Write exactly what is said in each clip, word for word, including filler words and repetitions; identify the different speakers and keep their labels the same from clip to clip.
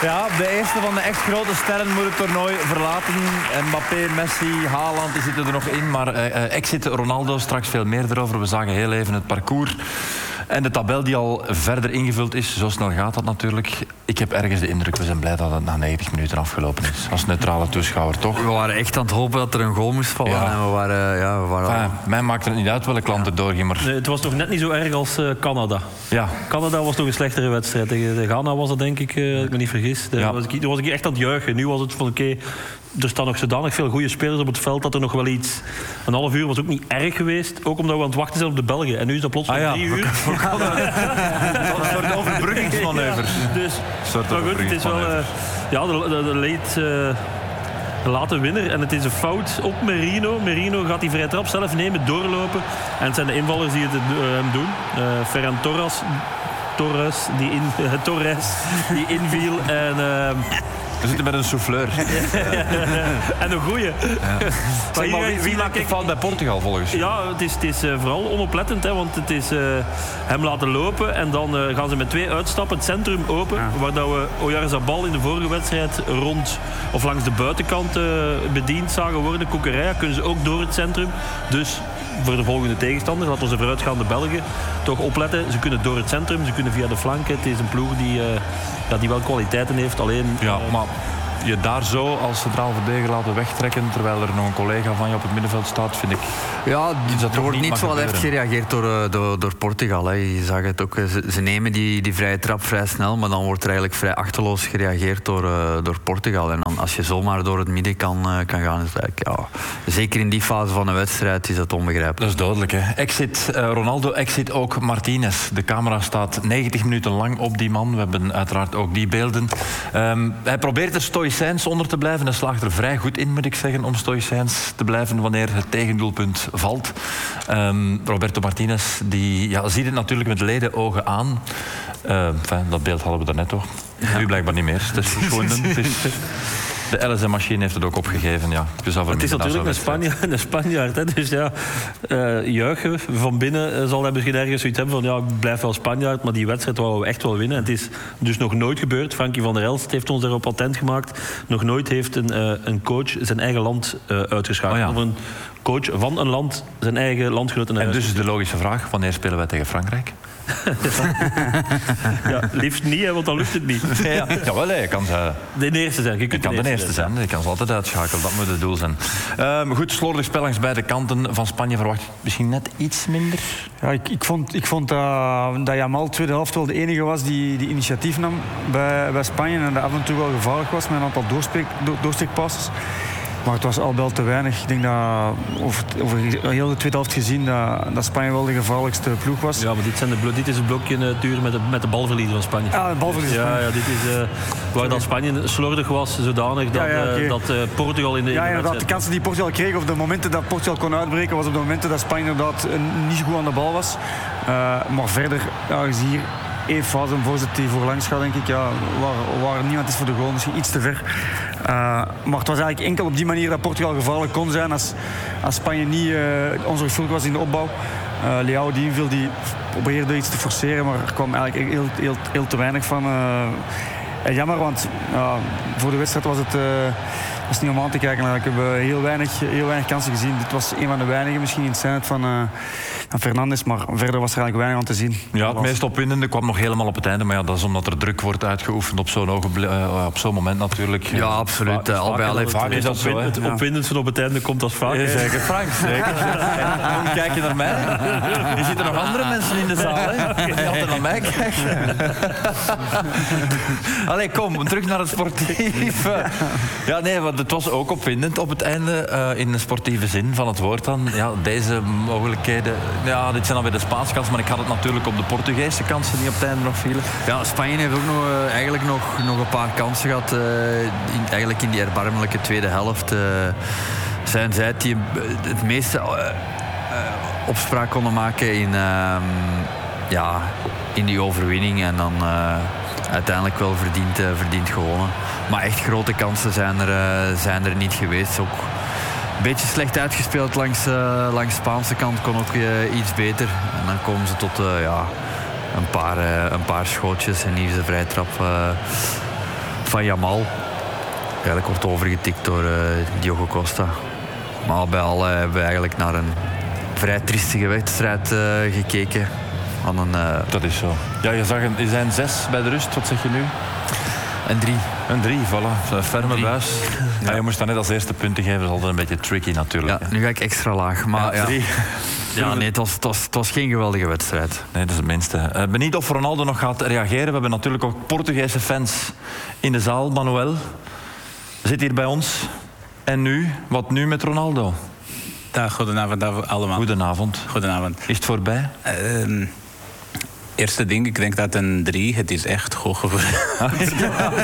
Speaker 1: Ja, de eerste van de echt grote sterren moet het toernooi verlaten. Mbappé, Messi, Haaland, die zitten er nog in. Maar uh, exit Ronaldo, straks veel meer erover. We zagen heel even het parcours. En de tabel die al verder ingevuld is, zo snel gaat dat natuurlijk. Ik heb ergens de indruk, we zijn blij dat het na negentig minuten afgelopen is. Als neutrale toeschouwer, toch?
Speaker 2: We waren echt aan het hopen dat er een goal moest vallen.
Speaker 1: Ja.
Speaker 2: En we waren, ja, we waren
Speaker 1: enfin,
Speaker 2: al...
Speaker 1: Mij maakt het niet uit welke klant er doorging, maar...
Speaker 3: Nee, het was toch net niet zo erg als uh, Canada.
Speaker 1: Ja.
Speaker 3: Canada was toch een slechtere wedstrijd. Tegen Ghana was dat, denk ik, uh, als ik me niet vergis. Daar
Speaker 1: Ja.
Speaker 3: was, ik, was ik echt aan het juichen. Nu was het van, oké, okay, er staan nog zodanig veel goede spelers op het veld dat er nog wel iets... Een half uur was ook niet erg geweest, ook omdat we aan het wachten zijn op de Belgen. En nu is dat plots
Speaker 1: Ah, ja.
Speaker 3: drie uur.
Speaker 1: Een soort overbruggingsmanoeuvre.
Speaker 3: Ja, dus,
Speaker 1: soort
Speaker 3: maar goed, het is wel... Uh, ja, de, de, de late... Uh, De late winnaar. En het is een fout op Merino. Merino gaat die vrije trap zelf nemen, doorlopen. En het zijn de invallers die het uh, doen. Uh, Ferran Torres, Torres, die, in, uh, Torres die inviel. En... Uh,
Speaker 1: we zitten met een souffleur.
Speaker 3: En een goeie.
Speaker 1: Ja. Zeg maar, wie, wie maakt de fout bij Portugal volgens je?
Speaker 3: Ja, het is, het is uh, vooral onoplettend. Hè, want het is uh, hem laten lopen. En dan uh, gaan ze met twee uitstappen het centrum open. Ja. Waar dat we Oyarzabal in de vorige wedstrijd rond of langs de buitenkant uh, bediend zagen worden. Cucurella kunnen ze ook door het centrum. Dus voor de volgende tegenstander, laten we ze vooruitgaande Belgen toch opletten. Ze kunnen door het centrum, ze kunnen via de flanken. Het is een ploeg die, uh, ja, die wel kwaliteiten heeft. Alleen,
Speaker 1: ja, uh, maar je daar zo als centraal verdediger laten wegtrekken terwijl er nog een collega van je op het middenveld staat, vind ik...
Speaker 2: Ja,
Speaker 1: dat
Speaker 2: er wordt niet zo heeft gereageerd door, door, door Portugal. Hè. Je zag het ook, ze, ze nemen die, die vrije trap vrij snel, maar dan wordt er eigenlijk vrij achterloos gereageerd door, uh, door Portugal. En dan, als je zomaar door het midden kan, uh, kan gaan, is het eigenlijk, ja, zeker in die fase van de wedstrijd is dat onbegrijpelijk.
Speaker 1: Dat is duidelijk, hè. Exit uh, Ronaldo, exit ook Martinez. De camera staat negentig minuten lang op die man. We hebben uiteraard ook die beelden. Um, hij probeert er stoïcijns onder te blijven. Hij slaagt er vrij goed in, moet ik zeggen, om stoïcijns te blijven wanneer het tegendoelpunt valt. Um, Roberto Martinez die, ja, ziet het natuurlijk met ledenogen aan. Uh, enfin, dat beeld hadden we daarnet toch? Ja. Nu blijkbaar niet meer. Het is gewoon een, het is, de L S M-machine heeft het ook opgegeven. Ja. Dus
Speaker 3: het is natuurlijk een Spanjaard, een Spanjaard hè? Dus ja, uh, juichen van binnen zal hij misschien ergens zoiets hebben van ja, ik blijf wel Spanjaard, maar die wedstrijd wouden we echt wel winnen. Het is dus nog nooit gebeurd. Frankie van der Elst heeft ons daarop patent gemaakt. Nog nooit heeft een, uh, een coach zijn eigen land uh, uitgeschakeld. Oh ja. Of een coach van een land zijn eigen landgenoten naar
Speaker 1: En
Speaker 3: huis.
Speaker 1: dus is de logische vraag, wanneer spelen wij tegen Frankrijk?
Speaker 3: Ja, liefst niet, hè, want dan lukt het niet.
Speaker 1: Ja, jawel, je kan ze...
Speaker 3: De eerste zijn. Je, kunt
Speaker 1: je kan
Speaker 3: de
Speaker 1: eerste, eerste zijn. zijn. Je kan ze altijd uitschakelen. Dat moet het doel zijn. Um, goed, slordig spel langs beide kanten van Spanje. Verwacht misschien net iets minder?
Speaker 4: Ja, ik, ik vond, ik vond dat, dat Yamal de tweede helft wel de enige was die, die initiatief nam bij, bij Spanje. En dat af en toe wel gevaarlijk was met een aantal doorsteekpasses. Maar het was al wel te weinig. Ik denk dat over, over heel de tweede helft gezien dat, dat Spanje wel de gevaarlijkste ploeg was.
Speaker 3: Ja, maar dit, zijn de blo- dit is het blokje natuurlijk met de, met de balverlies van Spanje.
Speaker 4: Ja, de balverlies.
Speaker 3: Ja, ja, dit is uh, waar dat Spanje slordig was, zodanig dat, ja, ja, okay. uh, dat uh, Portugal in de
Speaker 4: Ja, inderdaad. De kansen die Portugal kreeg, of de momenten dat Portugal kon uitbreken, was op de momenten dat Spanje inderdaad uh, niet zo goed aan de bal was. Uh, maar verder, ja, je ziet hier één fase, een voorzet die voorlangs gaat, denk ik. Ja, waar, waar niemand is voor de goal, misschien iets te ver. Uh, maar het was eigenlijk enkel op die manier dat Portugal gevaarlijk kon zijn als, als Spanje niet uh, onzorgvuldig was in de opbouw. Uh, Leao die inviel, die probeerde iets te forceren, maar er kwam eigenlijk heel, heel, heel te weinig van. Uh, en jammer, want uh, voor de wedstrijd was het... Uh, was niet om aan te kijken. Maar ik heb heel weinig, heel weinig kansen gezien. Dit was een van de weinigen misschien in het zijn van, uh, van Fernandes. Maar verder was er eigenlijk weinig aan te zien.
Speaker 1: Ja, het meest opwindende kwam nog helemaal op het einde. Maar ja, dat is omdat er druk wordt uitgeoefend op zo'n, ogenblik, uh, op zo'n moment natuurlijk.
Speaker 2: Ja, absoluut. Uh, Al bij al heeft
Speaker 3: vaak is dat zo. Het opwindendste op het einde komt als vaak.
Speaker 1: Ja, zeker, Frank. Zeker. En kijk je naar mij? Er zitten nog andere mensen in de zaal. Hè? Je altijd naar mij kijken. Allee, kom, terug naar het sportieve. Ja, nee, want het was ook opwindend op het einde, uh, in de sportieve zin van het woord dan. Ja, deze mogelijkheden, ja, dit zijn alweer de Spaanse kansen, maar ik had het natuurlijk op de Portugese kansen die op het einde nog vielen.
Speaker 2: Ja, Spanje heeft ook nog, uh, eigenlijk nog, nog een paar kansen gehad, uh, in, eigenlijk in die erbarmelijke tweede helft. Uh, zijn zij die het meeste uh, uh, opspraak konden maken in, uh, ja, in die overwinning en dan... Uh, uiteindelijk wel verdiend, uh, verdiend gewonnen. Maar echt grote kansen zijn er, uh, zijn er niet geweest. Ook een beetje slecht uitgespeeld langs, uh, langs de Spaanse kant. Kon ook uh, iets beter. En dan komen ze tot uh, ja, een, paar, uh, een paar schootjes. En hier is de vrije trap uh, van Jamal. Eigenlijk wordt overgetikt door uh, Diogo Costa. Maar bij alle hebben we eigenlijk naar een vrij triestige wedstrijd uh, gekeken. Aan een, uh...
Speaker 1: Dat is zo. Ja, je zag een, er zijn zes bij de rust. Wat zeg je nu?
Speaker 2: Een drie.
Speaker 1: Een drie, voilà. Een ferme drie. buis. Ja. Ja, je moest dan net als eerste punten geven. Dat is altijd een beetje tricky natuurlijk.
Speaker 2: Ja, nu ga ik extra laag. Maar ja,
Speaker 1: drie.
Speaker 2: Ja, nee, het was, het, was, het was geen geweldige wedstrijd.
Speaker 1: Nee, dat is het minste. Uh, benieuwd of Ronaldo nog gaat reageren. We hebben natuurlijk ook Portugese fans in de zaal. Manuel zit hier bij ons. En nu? Wat nu met Ronaldo?
Speaker 5: Dag, goedenavond allemaal.
Speaker 1: Goedenavond.
Speaker 5: Goedenavond.
Speaker 1: Is het voorbij?
Speaker 5: Uh, Eerste ding, ik denk dat een drie, het is echt hoog geworden.
Speaker 1: Dat is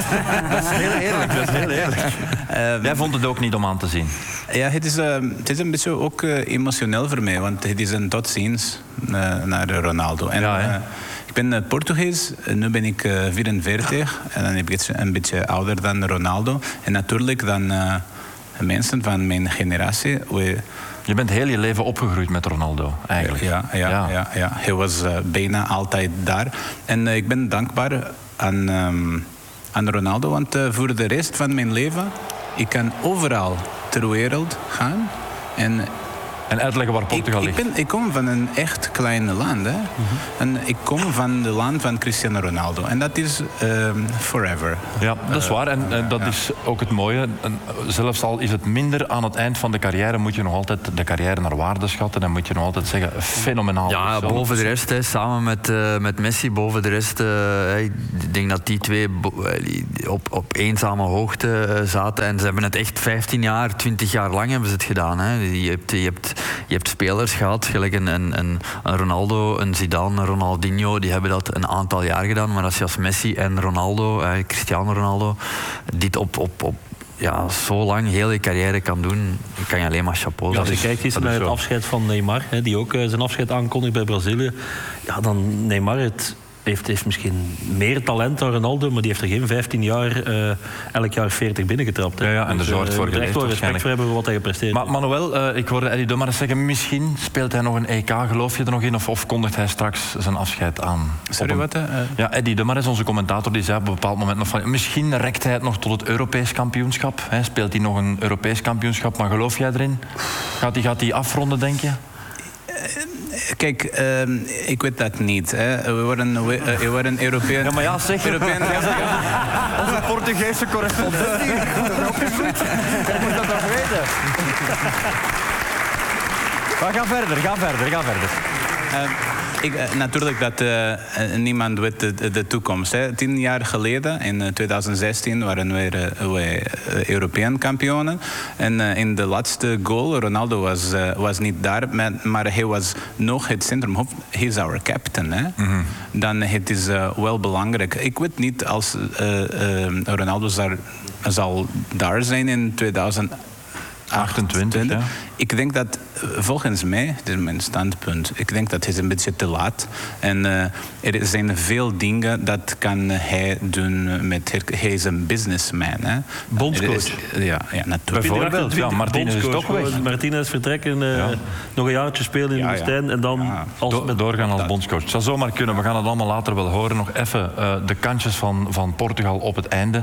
Speaker 1: heel eerlijk, dat is heel eerlijk. Uh, Jij vond het ook niet om aan te zien?
Speaker 5: Ja, het is, uh, het is een beetje ook uh, emotioneel voor mij, want het is een tot ziens uh, naar Ronaldo. En, ja, uh, ik ben uh, Portugees, nu ben ik uh, vierenveertig en dan heb ik het een beetje ouder dan Ronaldo. En natuurlijk dan uh, mensen van mijn generatie. We,
Speaker 1: Je bent heel je leven opgegroeid met Ronaldo, eigenlijk.
Speaker 5: Ja, ja, ja. ja, ja. Hij was uh, bijna altijd daar. En uh, ik ben dankbaar aan, um, aan Ronaldo, want uh, voor de rest van mijn leven, ik kan overal ter wereld gaan. En,
Speaker 1: en uitleggen waar Portugal
Speaker 5: ik,
Speaker 1: ligt.
Speaker 5: Ik, ben, ik kom van een echt klein land. Hè? Mm-hmm. En ik kom van het land van Cristiano Ronaldo. En dat is um, forever.
Speaker 1: Ja, dat is waar. En, en dat ja. is ook het mooie. En zelfs al is het minder aan het eind van de carrière, moet je nog altijd de carrière naar waarde schatten. En moet je nog altijd zeggen, fenomenaal.
Speaker 2: Ja, boven de rest, hè, samen met, uh, met Messi, boven de rest. Uh, ik denk dat die twee op, op eenzame hoogte uh, zaten. En ze hebben het echt vijftien jaar, twintig jaar lang hebben ze het gedaan. Hè. Je hebt, je hebt Je hebt spelers gehad, gelijk een, een, een Ronaldo, een Zidane, een Ronaldinho, die hebben dat een aantal jaar gedaan. Maar als je als Messi en Ronaldo, eh, Cristiano Ronaldo, dit op, op, op ja, zo lang heel je carrière kan doen, kan je alleen maar chapeau.
Speaker 3: Ja, als je kijkt gisteren naar het afscheid van Neymar, hè, die ook uh, zijn afscheid aankondigt bij Brazilië, ja, dan Neymar het... Heeft, heeft misschien meer talent dan Ronaldo, maar die heeft er geen vijftien jaar, uh, elk jaar veertig binnengetrapt.
Speaker 1: Ja, ja, en
Speaker 3: dus,
Speaker 1: er zorgt
Speaker 3: uh,
Speaker 1: voor
Speaker 3: geleefd. Er echt wel respect voor hebben voor wat hij gepresteerd heeft.
Speaker 1: Maar Manuel, uh, ik hoorde Eddie Domares zeggen, misschien speelt hij nog een E K, geloof je er nog in? Of, of kondigt hij straks zijn afscheid aan?
Speaker 5: Sorry,
Speaker 1: een...
Speaker 5: wat? Uh...
Speaker 1: Ja, Eddie Domares, onze commentator, die zei op een bepaald moment nog van, misschien rekt hij het nog tot het Europees kampioenschap. Hè? Speelt hij nog een Europees kampioenschap, maar geloof jij erin? Gaat hij, gaat hij afronden, denk je?
Speaker 5: Kijk, uh, ik weet dat niet. Hè. We worden, we, uh, we worden European...
Speaker 1: Ja, maar ja, zeg.
Speaker 5: European...
Speaker 1: Onze Portugese correspondent hier. Ik moet dat toch weten. Maar ga verder, ga verder, ga verder.
Speaker 5: Uh, ik, uh, natuurlijk dat uh, niemand weet de, de toekomst. Hè. Tien jaar geleden, in uh, twintig zestien, waren wij uh, uh, European kampioenen. En uh, in de laatste goal, Ronaldo was, uh, was niet daar, maar, maar hij was nog het centrum. Hij is our captain. Hè. Mm-hmm. Dan het is uh, wel belangrijk. Ik weet niet als uh, uh, Ronaldo zal, zal daar zijn in twintig achtentwintig. Ja. Ik denk dat, volgens mij, dit is mijn standpunt, ik denk dat het is een beetje te laat. En uh, er zijn veel dingen dat kan hij doen met... Hij is een businessman. Hè.
Speaker 3: Bondscoach.
Speaker 5: Is, ja, ja, natuurlijk.
Speaker 1: Bijvoorbeeld, ja, Martinez is toch weg.
Speaker 3: Martinez vertrekken, uh, ja. nog een jaartje spelen in ja, de woestijn ja. en dan
Speaker 1: ja.
Speaker 3: als
Speaker 1: Do-
Speaker 3: met
Speaker 1: doorgaan als bondscoach. Het zou zomaar kunnen, we gaan het allemaal later wel horen. Nog even uh, de kantjes van, van Portugal op het einde.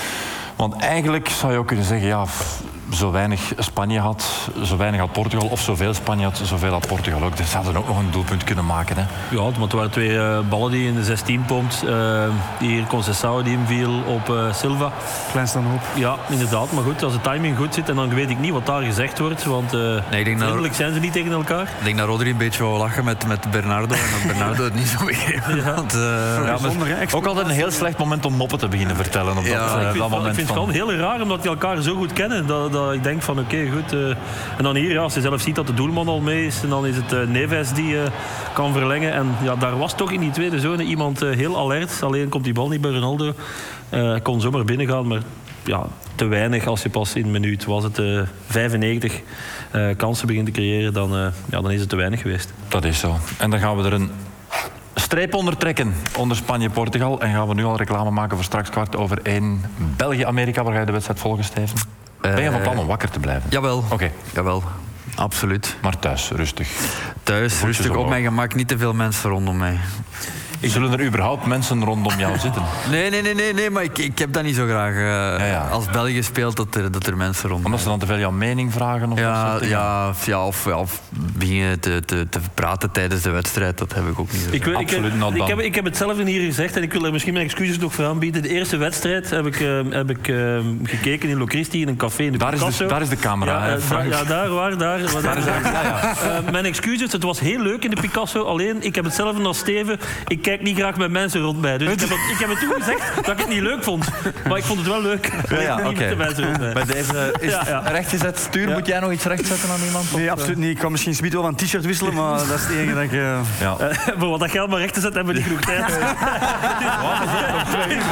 Speaker 1: Want eigenlijk zou je ook kunnen zeggen, ja, zo weinig Spanje had, zo weinig had Portugal, of zoveel Spanje had, zoveel had Portugal ook. Dus ze hadden ook nog een doelpunt kunnen maken. Hè.
Speaker 3: Ja, want er waren twee uh, ballen die in de zestien pompt. Uh, die hier Conceição die inviel op uh, Silva.
Speaker 4: Kleinste hoop.
Speaker 3: Ja, inderdaad. Maar goed, als de timing goed zit, en dan weet ik niet wat daar gezegd wordt. Want uh, nee, ik denk vriendelijk dat, zijn ze niet tegen elkaar.
Speaker 2: Ik denk dat Rodri een beetje wou lachen met, met Bernardo. En dat Bernardo het niet zo begreep. Ja. Want, uh,
Speaker 1: ja, maar ook altijd een heel slecht moment om moppen te beginnen vertellen. Op
Speaker 3: ja,
Speaker 1: dat, uh,
Speaker 3: ik vind,
Speaker 1: dat moment
Speaker 3: ik vind het
Speaker 1: van...
Speaker 3: wel heel raar, omdat die elkaar zo goed kennen. Dat, dat ik denk van, oké, okay, goed. Uh, en dan hier, ja, als je zelf ziet dat de doelman al mee is, en dan is het uh, Neves die uh, kan verlengen. En ja, daar was toch in die tweede zone iemand uh, heel alert. Alleen komt die bal niet bij Ronaldo. Hij uh, kon zomaar binnengaan, maar ja, te weinig als je pas in een minuut, was het uh, vijfennegentig, uh, kansen begint te creëren, dan, uh, ja, dan is het te weinig geweest.
Speaker 1: Dat is zo. En dan gaan we er een streep onder trekken onder Spanje-Portugal. En gaan we nu al reclame maken voor straks kwart over één België-Amerika. Waar ga je de wedstrijd volgen, Steven? Uh, ben je van plan om wakker te blijven?
Speaker 2: Jawel.
Speaker 1: Oké. Okay.
Speaker 2: Jawel. Absoluut.
Speaker 1: Maar thuis, rustig.
Speaker 2: Thuis, rustig, op mijn gemak. Niet te veel mensen rondom mij.
Speaker 1: Zullen er überhaupt mensen rondom jou zitten?
Speaker 2: Nee, nee, nee, nee, nee maar ik, ik heb dat niet zo graag. Uh,
Speaker 1: ja, ja.
Speaker 2: Als België speelt, dat er, dat er mensen rondom.
Speaker 1: Omdat ze dan te veel jouw mening vragen? Of
Speaker 2: ja,
Speaker 1: dat soort
Speaker 2: ja, ja, of, ja, of beginnen te, te, te praten tijdens de wedstrijd, dat heb ik ook niet zo
Speaker 3: ik, weet, ik,
Speaker 1: Absoluut not
Speaker 3: ik, heb, ik heb hetzelfde hier gezegd en ik wil er misschien mijn excuses nog voor aanbieden. De eerste wedstrijd heb ik, uh, heb ik uh, gekeken in Locristi in een café in de
Speaker 1: daar
Speaker 3: Picasso.
Speaker 1: Is de, daar is de camera,
Speaker 3: ja,
Speaker 1: hè, Frank?
Speaker 3: da, ja, daar, waar, daar. daar, daar is ja, ja. Uh, mijn excuses, het was heel leuk in de Picasso. Alleen, ik heb hetzelfde als Steven. Ik kijk niet graag met mensen rond mij. Dus ik heb, het, ik heb het toen gezegd dat ik het niet leuk vond. Maar ik vond het wel leuk.
Speaker 1: Ja, ja,
Speaker 3: niet
Speaker 1: okay.
Speaker 3: met de mensen rond mij.
Speaker 1: Bij deze is
Speaker 3: ja, ja.
Speaker 1: het rechtgezet. Stuur, ja. Moet jij nog iets rechtzetten aan iemand?
Speaker 4: Nee, absoluut niet. Ik kan misschien Smit wel van t-shirt wisselen, maar dat is het enige dat ik... Uh...
Speaker 3: Ja. Uh, voor wat dat geld maar recht te zetten, hebben we niet genoeg tijd.
Speaker 1: Wat is het? Nog twee uur.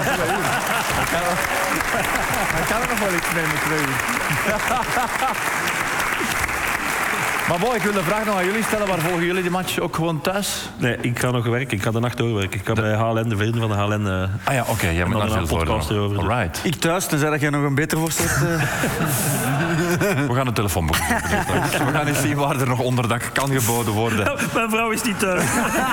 Speaker 4: Hij kan er nog wel iets mee met twee uur.
Speaker 1: Maar bon, ik wil de vraag nog aan jullie stellen. Waar volgen jullie die match? Ook gewoon thuis?
Speaker 3: Nee, ik ga nog werken. Ik ga de nacht doorwerken. Ik ga de... bij H L N, de vrienden van de H L N... Uh,
Speaker 1: ah ja, oké. Okay. Jij moet naar veel
Speaker 3: podcast erover.
Speaker 1: Alright.
Speaker 4: Ik thuis, tenzij dat jij nog een beter voorstel hebt. Uh...
Speaker 1: We gaan een telefoonboek maken. We gaan eens zien waar er nog onderdak kan geboden worden.
Speaker 3: Ja, mijn vrouw is niet thuis.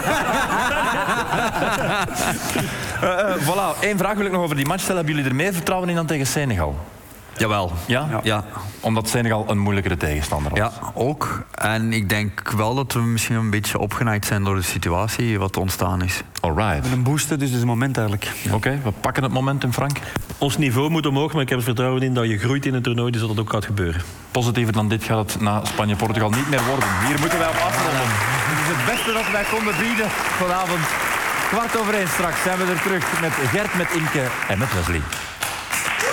Speaker 1: uh, uh, voilà, één vraag wil ik nog over die match stellen. Hebben jullie er meer vertrouwen in dan tegen Senegal?
Speaker 2: Jawel.
Speaker 1: Ja?
Speaker 2: Ja. ja.
Speaker 1: Omdat Senegal een moeilijkere tegenstander was?
Speaker 2: Ja, ook. En ik denk wel dat we misschien een beetje opgenaaid zijn door de situatie wat ontstaan is.
Speaker 1: Alright.
Speaker 4: Met een booster, dus het is een moment eigenlijk.
Speaker 1: Oké, okay, we pakken het momentum, Frank.
Speaker 3: Ons niveau moet omhoog, maar ik heb er vertrouwen in dat je groeit in het toernooi, dus dat het ook gaat gebeuren.
Speaker 1: Positiever dan dit gaat het na Spanje-Portugal niet meer worden. Hier moeten wij op afronden. Het is het beste dat wij konden bieden vanavond. Kwart over één straks zijn we er terug met Gert, met Imke en met Wesley.